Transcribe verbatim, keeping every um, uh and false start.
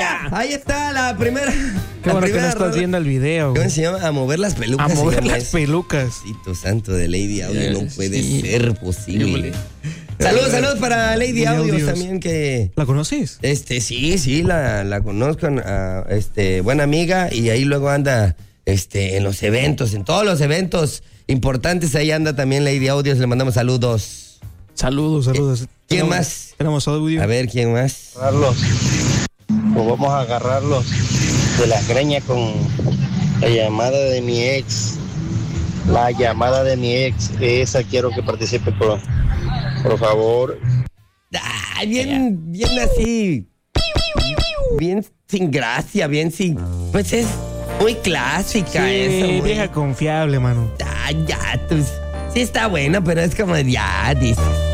Yeah. Ahí está la primera. Qué bueno que no estás viendo el video. ¿Cómo se llama? A mover las pelucas. A mover las pelucas. Diosito santo de Lady Audio, no puede sí. ser posible. Saludos, saludos para Lady Audio también que... ¿La conoces? Este, sí, sí, la, la conozco, uh, este, buena amiga, y ahí luego anda, este, en los eventos, en todos los eventos importantes, ahí anda también Lady Audio, le mandamos saludos. Saludos, saludos. Eh, ¿Quién tenemos, más? Tenemos audio. A ver, ¿quién más? Agarrarlos, pues vamos a agarrarlos de las greñas con la llamada de mi ex, la llamada de mi ex, esa quiero que participe por... Por favor. Ay, bien, bien así. Bien sin gracia, bien sin. Pues es muy clásica sí, esa, güey. Vieja confiable, mano. Ay, ya, pues. Sí está buena, pero es como ya, dices.